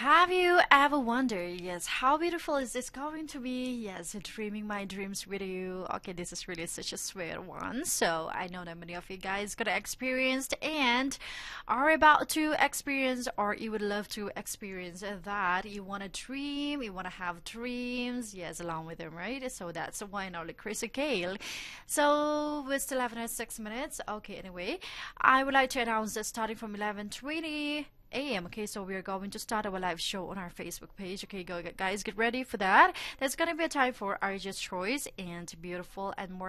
Have you ever wondered, yes, how beautiful is this going to be? Yes, dreaming my dreams with you. Okay, this is really such a sweet one. So I know that many of you guys gonna experience and are about to experience, or you would love to experience that. You wanna dream, you wanna have dreams, yes, along with them, right? So that's why not like Chris Gale. So we still have another 6 minutes. Okay, anyway, I would like to announce that starting from 11:20 a.m. Okay, so we're going to start our live show on our Facebook page. Okay, go guys, get ready for that. There's gonna be a time for Arja's choice and beautiful and more